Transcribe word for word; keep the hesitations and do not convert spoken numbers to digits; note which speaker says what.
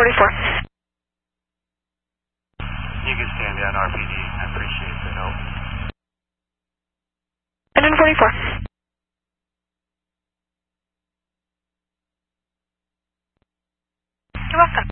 Speaker 1: forty-four.
Speaker 2: You can stand down, R P D. I appreciate the help.
Speaker 1: Engine forty-four. You're welcome.